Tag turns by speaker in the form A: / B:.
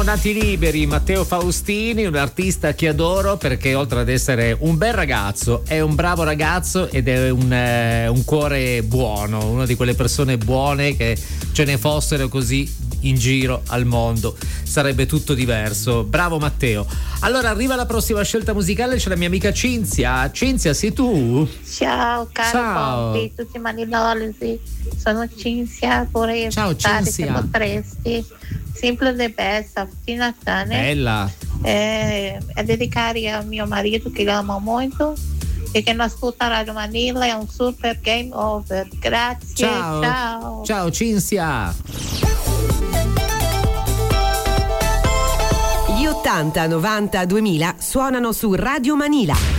A: nati liberi, Matteo Faustini, un artista che adoro perché oltre ad essere un bel ragazzo è un bravo ragazzo ed è un cuore buono, una di quelle persone buone che ce ne fossero così in giro al mondo, sarebbe tutto diverso. Bravo Matteo. Allora arriva la prossima scelta musicale, c'è la mia amica Cinzia. Cinzia, sei tu?
B: Ciao caro Bobby, tutti manilolisi, sono Cinzia, vorrei
A: ciao
B: ascoltare,
A: Cinzia,
B: se potresti Simple the Best, Tina Turner,
A: bella,
B: e dedicare a mio marito che lo amo molto e che non ascolta Radio Manila. È un super game over. Grazie, ciao
A: ciao Cinzia.
C: Gli 80, 90, 2000 suonano su Radio Manila.